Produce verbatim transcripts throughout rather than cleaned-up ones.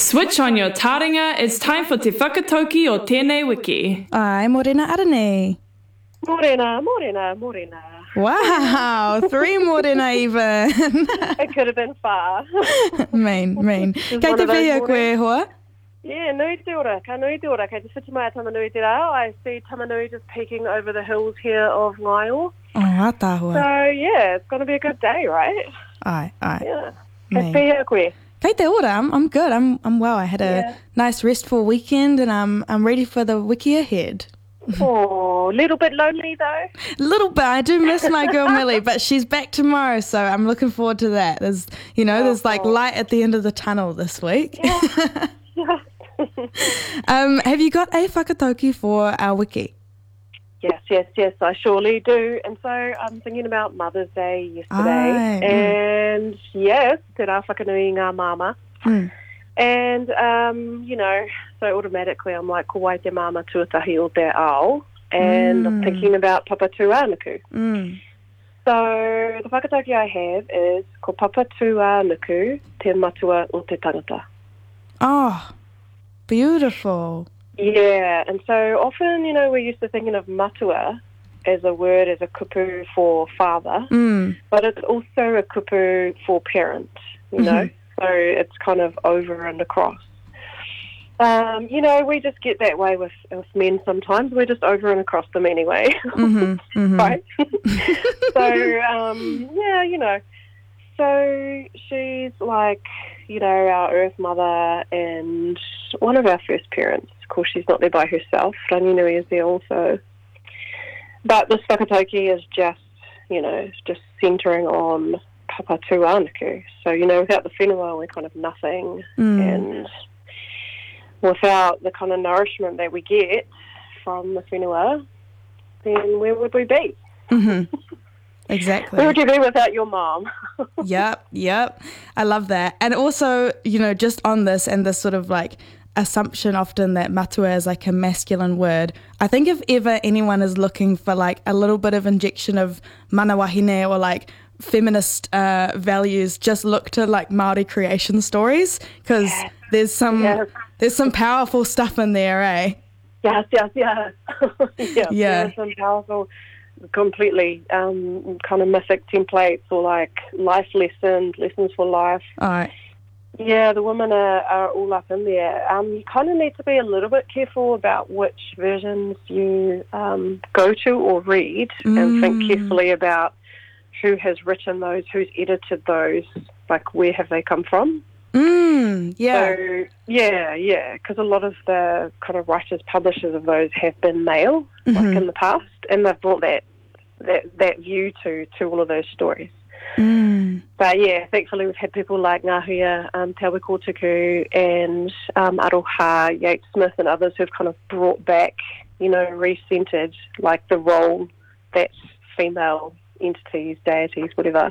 Switch on your taringa, it's time for Te Whakatauki o Tēnei Wiki. Ai, morena aranei. Morena, morena, morena. Wow, three morena even. It could have been far. Mean, mean. Kei te whia koe hoa? Yeah, nui te ora, ka nui te ora. Kei te whiti mai a Tamanui te rao. I see Tamanui just peeking over the hills here of Ngaio. Oh, atahua. So, yeah, it's going to be a good day, right? Ai, ai. Yeah. Kei te whia koe? Kei te ora, I'm, I'm good. I'm I'm well. I had a Yeah. nice restful weekend and I'm I'm ready for the wiki ahead. Oh, a little bit lonely though. A little bit. I do miss my girl Millie, but she's back tomorrow, so I'm looking forward to that. There's, you know, there's like Oh. light at the end of the tunnel this week. Yeah. um, have you got a whakatauki for our wiki? Yes, yes, yes, I surely do. And so I'm thinking about Mother's Day yesterday. Ai, mm. And yes, te rā whakanui ngā māma. Mm. And, um, you know, so automatically I'm like, ko wai te māma tuatahi o te ao. And Mm. I'm thinking about Papa Tuanuku. Mm. So the whakatauki I have is ko Papa Tuanuku te matua o te tangata. Oh, beautiful. Yeah, and so often, you know, we're used to thinking of matua as a word, as a kupu for father, Mm. but it's also a kupu for parent, you know, so it's kind of over and across. Um, you know, we just get that way with, with men sometimes. We're just over and across them anyway, Mhm, mhm. right? So, um, yeah, you know, so she's like, you know, our Earth Mother and one of our first parents. Of course, she's not there by herself. Ranginui is there also. But this whakatauki is just, you know, just centering on Papa Tuanuku. So, you know, without the whenua, we're kind of nothing. Mm. And without the kind of nourishment that we get from the whenua, then where would we be? Mhm. Exactly. Where would you be without your mom? Yep, yep. I love that. And also, you know, just on this and this sort of like assumption often that matua is like a masculine word. I think if ever anyone is looking for like a little bit of injection of mana wahine or like feminist uh, values, just look to like Māori creation stories because Yes. there's some Yes. there's some powerful stuff in there, eh? Yes, yes, yes. yeah, Yeah. There are some powerful, completely um, kind of mythic templates or like life lessons, lessons for life. All right. Yeah, the women are, are all up in there. Um, you kind of need to be a little bit careful about which versions you um, go to or read and think Mm. carefully about who has written those, who's edited those, like where have they come from. Mm, yeah. So, yeah, yeah, because a lot of the kind of writers, publishers of those have been male, like Mhm. in the past, and they've brought that that, that view to, to all of those stories. Mm. But yeah, thankfully we've had people like Ngahuia, um, Te Awa Kōtuku and um, Aroha, Yates Smith and others who've kind of brought back, you know, recentered like the role that female entities, deities, whatever,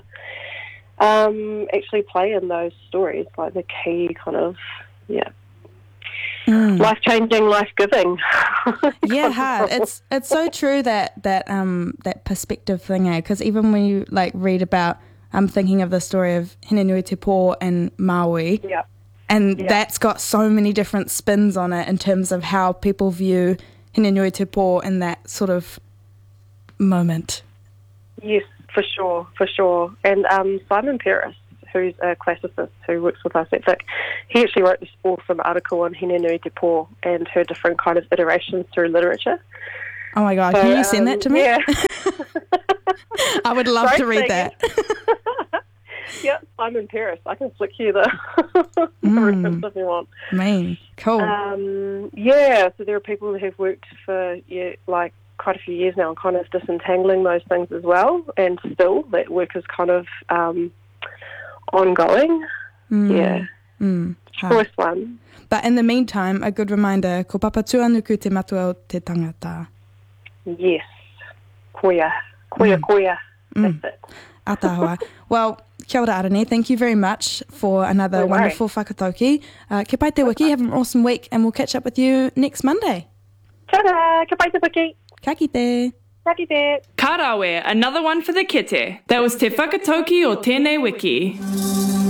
um, actually play in those stories, like the key kind of, yeah, Mm. life-changing, life-giving. Yeah, hard. It's it's so true that that um that perspective thing, eh? Because even when you like read about, I'm thinking of the story of Hinenui Te Pō and Maui, Yeah. and Yeah. that's got so many different spins on it in terms of how people view Hinenui Te Pō in that sort of moment. Yes, for sure, for sure. And um, Simon Paris, who's a classicist who works with us at Vic, he actually wrote this awesome article on Hinenui Te Pō and her different kind of iterations through literature. Oh my God, So, can you send um, that to me? Yeah. I would love Great to read thing. that. Yeah, Simon Paris. I can flick you the, the Mm. reference if you want. Mean. Cool. Um, yeah, so there are people who have worked for yeah, like quite a few years now on kind of disentangling those things as well, and still that work is kind of um, ongoing. Mm. Yeah, Mm. Hard. choice one. But in the meantime, a good reminder, ko Papa Tuanuku te matua o te tangata. Yes, koia, koia, Mm. koia. Mm. That's it. Atahoa. Well, kia ora Arani, thank you very much for another No worries. wonderful whakatauki. Uh, ke pai te wiki, have an awesome week, and we'll catch up with you next Monday. Ta-da! Ka pai te wiki. Ka kite. Ka kite. Karawe, another one for the kete. That was Te Whakatauki o Tēnei Wiki.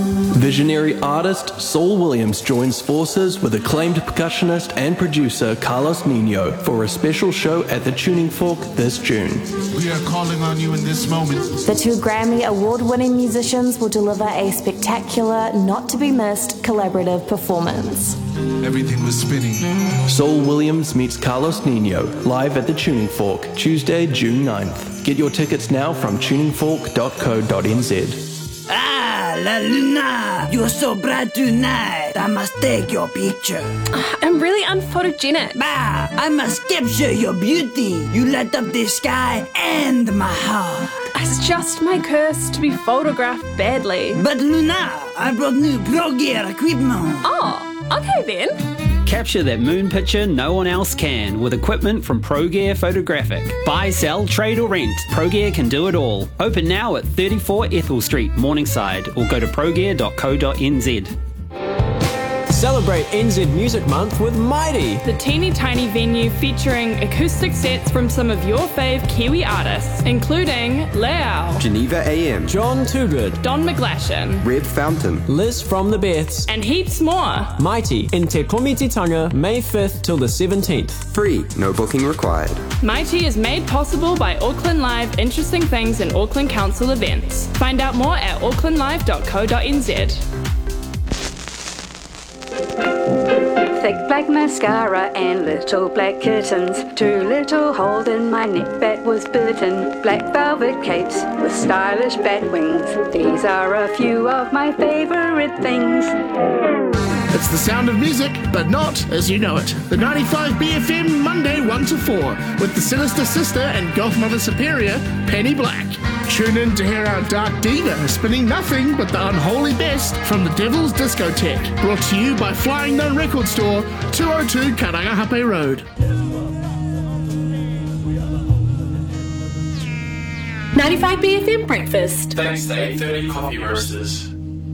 Visionary artist Saul Williams joins forces with acclaimed percussionist and producer Carlos Nino for a special show at the Tuning Fork this June. We are calling on you in this moment. The two Grammy award-winning musicians will deliver a spectacular, not-to-be-missed collaborative performance. Everything was spinning. Saul Williams meets Carlos Nino live at the Tuning Fork, Tuesday, June ninth. Get your tickets now from tuning fork dot co dot n z. Ah, La Luna, you're so bright tonight. I must take your picture. I'm really unphotogenic. Bah, I must capture your beauty. You light up the sky and my heart. It's just my curse to be photographed badly. But Luna, I brought new Pro Gear equipment. Oh, okay then. Capture that moon picture no one else can with equipment from ProGear Photographic. Buy, sell, trade or rent. ProGear can do it all. Open now at thirty-four Ethel Street, Morningside, or go to progear dot co dot n z. Celebrate N Z Music Month with Mighty, the teeny tiny venue featuring acoustic sets from some of your fave Kiwi artists, including Leao, Geneva A M, John Toogood, Don McGlashan, Red Fountain, Liz from the Beths, and heaps more. Mighty in Te Komititanga, May fifth till the seventeenth. Free, no booking required. Mighty is made possible by Auckland Live Interesting Things in Auckland Council events. Find out more at auckland live dot co dot n z. Thick black mascara and little black kittens. Too little hold in my neck that was bitten. Black velvet capes with stylish bat wings. These are a few of my favourite things. It's the sound of music, but not as you know it. The ninety-five B F M, Monday one to four, with the Sinister Sister and Goth Mother Superior, Penny Black. Tune in to hear our dark diva spinning nothing but the unholy best from the Devil's Discotheque. Brought to you by Flying Nun Record Store, two oh two Karangahape Road. ninety-five B F M Breakfast. Thanks to eight thirty Coffee Roasters.